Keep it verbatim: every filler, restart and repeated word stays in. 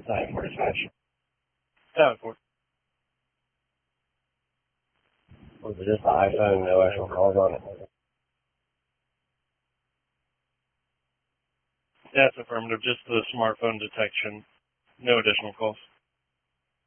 nine four dispatch. Seven four. Was it just the iPhone, no actual calls on it? That's affirmative, just the smartphone detection. No additional calls.